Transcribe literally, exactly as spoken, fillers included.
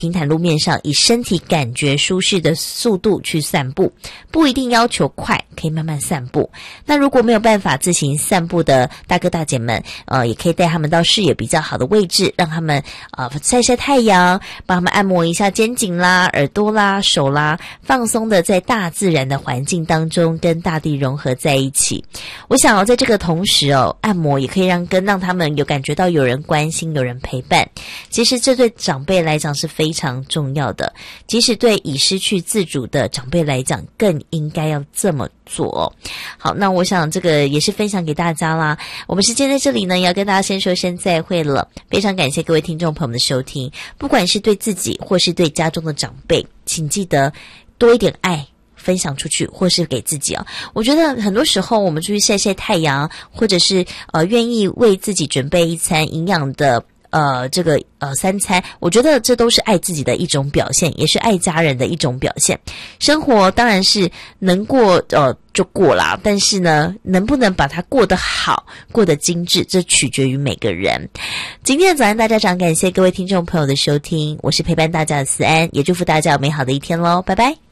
平坦路面上以身体感觉舒适的速度去散步，不一定要求快，可以慢慢散步。那如果没有办法自行散步的大哥大姐们，呃，也可以带他们到视野比较好的位置，让他们呃晒晒太阳，帮他们按摩一下肩颈啦、耳朵啦、手啦，放松的在大自然的环境当中跟大地融合在一起。我想哦，在这个同时哦，按摩也可以让跟让他们有感觉到有人关心、有人陪伴。其实这对长辈来讲是非常重要的，即使对已失去自主的长辈来讲，更应该要这么做哦。好，那我想这个也是分享给大家啦。我们时间在这里呢，也要跟大家先说声再会了。非常感谢各位听众朋友们的收听，不管是对自己或是对家中的长辈，请记得多一点爱分享出去，或是给自己啊。我觉得很多时候我们出去晒晒太阳，或者是呃愿意为自己准备一餐营养的呃，这个呃三餐，我觉得这都是爱自己的一种表现，也是爱家人的一种表现。生活当然是能过呃就过啦，但是呢，能不能把它过得好、过得精致，这取决于每个人。今天的早安大家长，感谢各位听众朋友的收听，我是陪伴大家的思安，也祝福大家有美好的一天咯，拜拜。